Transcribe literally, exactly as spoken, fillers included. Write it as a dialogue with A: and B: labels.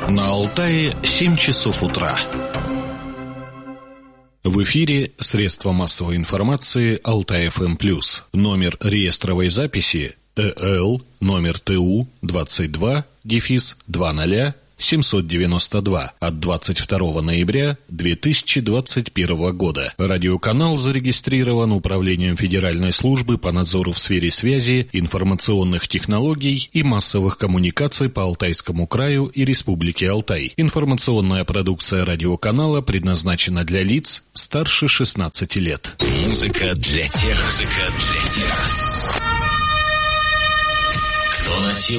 A: На Алтае семь часов утра. В эфире средства массовой информации Алтай-ФМ+. Номер реестровой записи ЭЛ номер ТУ двадцать два дефис двадцать семьсот девяносто два от двадцать второго ноября две тысячи двадцать первого года. Радиоканал зарегистрирован Управлением Федеральной службы по надзору в сфере связи, информационных технологий и массовых коммуникаций по Алтайскому краю и Республике Алтай. Информационная продукция радиоканала предназначена для лиц старше шестнадцати лет.
B: Музыка для тех, музыка для тех, кто носил